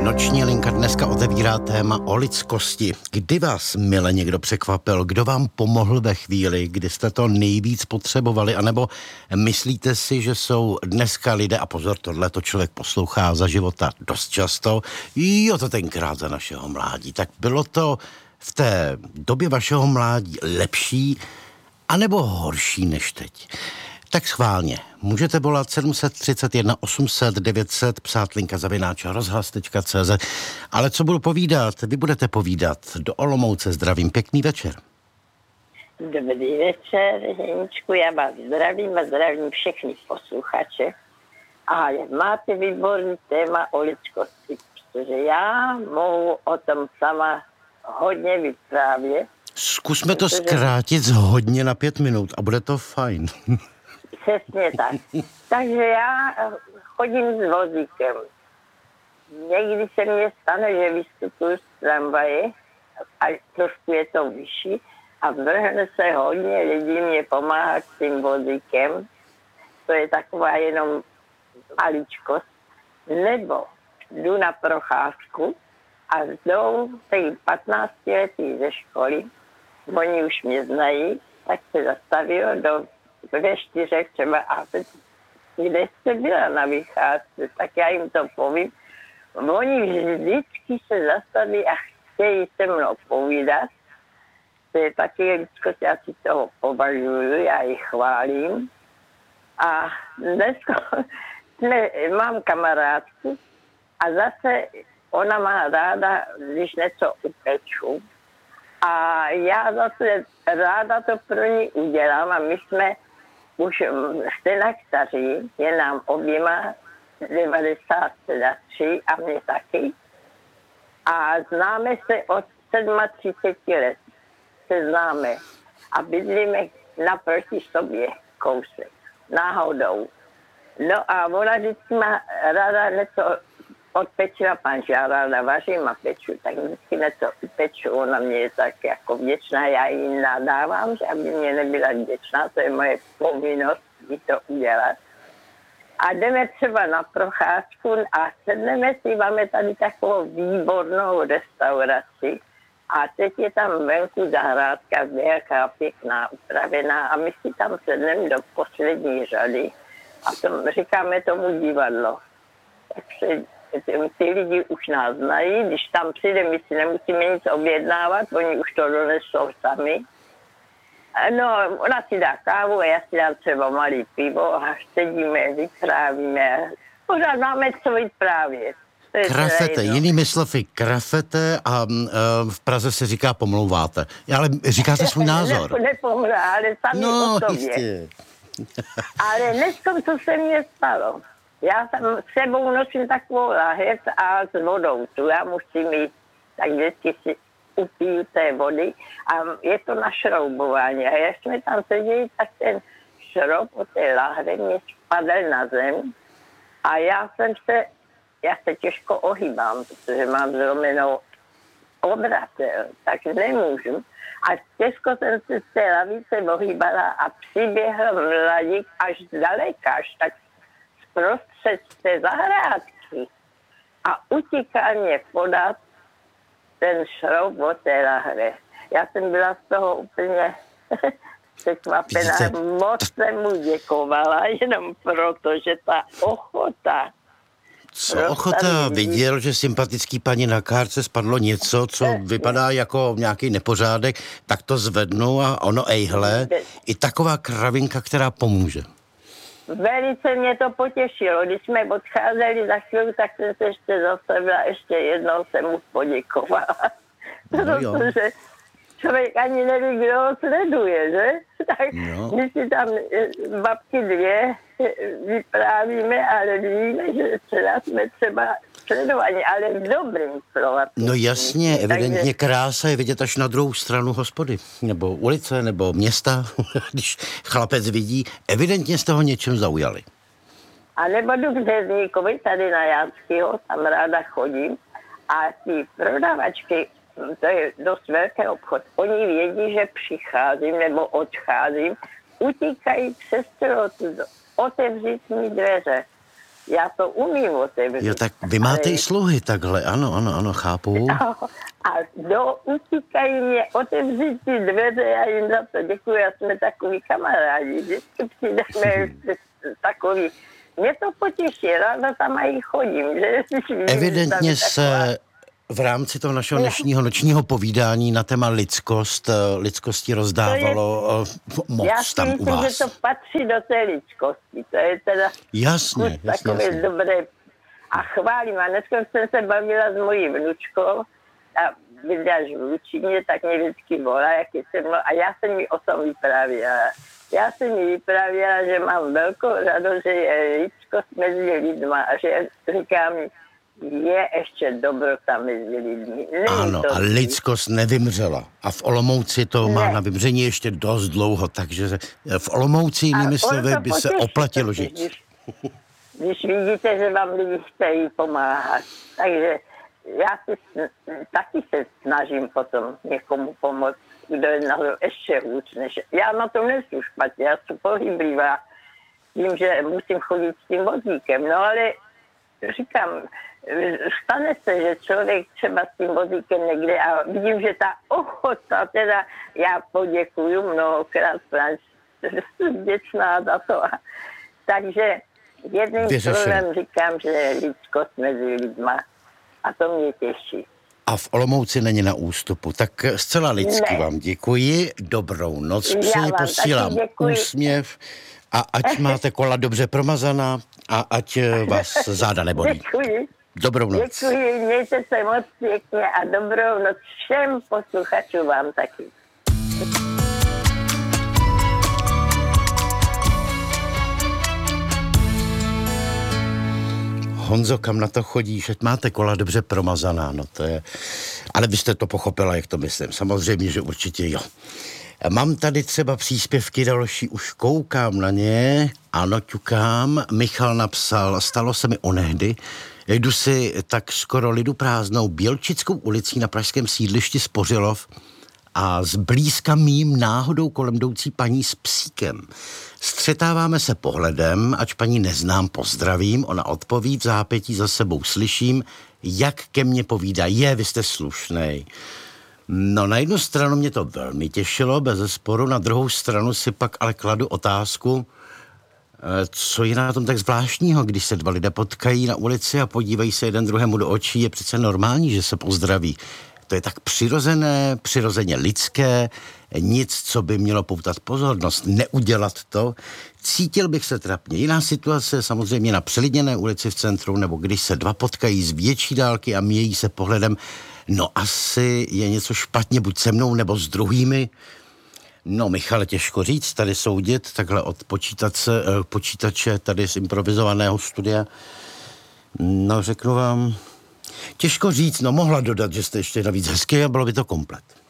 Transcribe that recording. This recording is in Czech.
Noční linka dneska otevírá téma o lidskosti. Kdy vás, mile, někdo překvapil? Kdo vám pomohl ve chvíli, kdy jste to nejvíc potřebovali? A nebo myslíte si, že jsou dneska lidé, a pozor, tohle to člověk poslouchá za života dost často, jo, to tenkrát za našeho mládí. Tak bylo to v té době vašeho mládí lepší, anebo horší než teď? Tak schválně. Můžete volat 731 800 900, psát linka @rozhlas.cz. Ale co budu povídat? Vy budete povídat. Do Olomouce zdravím. Pěkný večer. Dobrý večer, Jeničku, já vás zdravím a zdravím všechny posluchače. A máte výborný téma o lidskosti, protože já mohu o tom sama hodně vyprávět. Zkusme to zkrátit z hodně na 5 minut a bude to fajn. Přesně tak. Takže já chodím s vozíkem. Někdy se mně stane, že vystupuji z tramvaje a trošku je to vyšší a vrhne se hodně lidí mě pomáhat s tím vozíkem. To je taková jenom maličkost. Nebo jdu na procházku a jdou ty 15 letí ze školy, oni už mě znají, tak se zastaví ve 4 třeba a kde jste byla na vycházce, tak já jim to povím. Oni vždycky se zastaví a chtějí se mnou povídat. To je taky lidskost, já si toho považuju, já ji chválím. A dneska mám kamarádku a zase ona má ráda, když něco upeču. A já zase ráda to pro ní udělám a my jsme už stejnak staří, je nám oběma 93 a mě taky. A známe se od 37 let. Se známe a bydlíme naproti sobě kousek, náhodou. No a ona vždycky má ráda něco odpečila panža, ráda vařím a peču, tak vždycky něco upeču, ona mě je tak jako vděčná, já jí nadávám, že aby mě nebyla vděčná, to je moje povinnost jí to udělat. A jdeme třeba na procházku a sedneme si, máme tady takovou výbornou restauraci a teď je tam venku zahrádka, nějaká pěkná, upravená a my si tam sedneme do poslední řady a říkáme tomu divadlo. Takže ty lidi už nás znají, když tam přijde, my si nemusíme nic objednávat, oni už to donesou sami. No, ona si dá kávu a já si dám třeba malý pivo a sedíme, vyprávíme. Pořád máme co vyprávět. Krafete, jinými slovy, krafete a v Praze se říká pomlouváte. Ale říkáte svůj názor. Nepomrá, ale sami o sobě. Jistě. Ale dneska, co se mně stalo. Já tam s sebou nosím takovou lahev a s vodou. Tu já musím mít, tak vždycky si upiju té vody a je to na šroubování. A jak jsme tam seděli, tak ten šroub od té lahve mě spadl na zem a já se těžko ohýbám, protože mám zlomenou obratel, takže nemůžu. A těžko jsem se z té lavice ohýbala a přiběhl mladík až zdaleka, až tak prostřed té zahrádky a utíkal mě podat ten šroub od té lahve. Já jsem byla z toho úplně překvapená. Moc jsem mu děkovala, jenom proto, že ta ochota. Co ochota? Viděl, že sympatický paní na kárce spadlo něco, co vypadá jako nějaký nepořádek, tak to zvednu a ono ejhle. I taková kravinka, která pomůže. Velice mě to potěšilo. Když jsme odcházeli za chvíli, tak jsem se ještě zastavila, ještě jednou jsem mu poděkovala. Protože člověk ani neví, kdo ho sleduje, že? Tak my si tam babky 2 vyprávíme, ale víme, že jsme třeba sledovaní, ale v dobrým slova. No jasně, evidentně krása je vidět až na druhou stranu hospody, nebo ulice, nebo města, když chlapec vidí, evidentně jste ho něčem zaujali. A nebo jdu k řezníkovi, tady na Jánskýho, tam ráda chodím, a ty prodavačky, to je dost velký obchod, oni vědí, že přicházím nebo odcházím, utíkají přes celou otevřít mi dveře. Já to umím otevřít. Jo, tak vy máte i sluhy takhle, ano, chápu. A utíkají mě otevřít ty dveře, já jim za to děkuji, já jsme takový kamarádi, vždycky přijdeme takový. Mě to potěší, ráda tam i chodím. Že? Evidentně se v rámci toho našeho dnešního nočního povídání na téma lidskosti rozdávalo moc já si tam myslím, u vás. že to patří do té lidskosti. To je teda Jasně. dobré. A chválím. A dneska jsem se bavila s mojí vnučkou a bydláš v Lučině, tak mě vždycky volá, jak jsem a já jsem mi o tom vyprávěla. Já jsem mi vyprávěla, že mám velkou radost, že je lidskost mezi lidma a že říkám, je ještě dobrota mezi lidmi. Ano, a lidskost nevymřela. A v Olomouci to má na vymření ještě dost dlouho, takže v Olomouci jinými slovy by se oplatilo žít. Když vidíte, že vám lidi chtějí pomáhat. Takže já taky se snažím potom někomu pomoct, kdo je na to ještě hůř než... Já na to nejsem špatně, já jsem pohyblivá. Vím, že musím chodit s tím vozíkem, no ale říkám, stane se, že člověk třeba s tím vozíkem někde a vidím, že ta ochota, teda já poděkuju mnohokrát, jsem vděčná za to. Takže jedným slovem říkám, že je lidskost mezi lidma a to mě těší. A v Olomouci není na ústupu, tak zcela lidsky vám děkuji, dobrou noc přeji, posílám úsměv a ať máte kola dobře promazaná a ať vás záda nebolí. Děkuji. Dobrou noc. Děkuji, mějte se moc pěkně a dobrou noc všem posluchačům vám taky. Honzo, kam na to chodíš, ať máte kola dobře promazaná, no to je... Ale vy jste to pochopila, jak to myslím. Samozřejmě, že určitě jo. Mám tady třeba příspěvky další, už koukám na ně, ano, ťukám. Michal napsal, stalo se mi onehdy, jdu si tak skoro lidu prázdnou Bělčickou ulicí na pražském sídlišti Spořilov a zblízka mým náhodou kolem jdoucí paní s psíkem. Střetáváme se pohledem, ač paní neznám, pozdravím, ona odpoví, v zápětí za sebou slyším, jak ke mně povídá, vy jste slušnej. No, na jednu stranu mě to velmi těšilo, bezesporu, na druhou stranu si pak ale kladu otázku, co je na tom tak zvláštního, když se dva lidé potkají na ulici a podívají se jeden druhému do očí, je přece normální, že se pozdraví. To je tak přirozeně lidské, nic, co by mělo poutat pozornost, neudělat to. Cítil bych se trapně. Jiná situace samozřejmě na přelidněné ulici v centru, nebo když se dva potkají z větší dálky a míjejí se pohledem, no asi je něco špatně, buď se mnou, nebo s druhými. No, Michale, těžko říct, tady soudit, takhle od počítače, tady z improvizovaného studia. No, řeknu vám, těžko říct, no mohla dodat, že jste ještě navíc hezky a bylo by to komplet.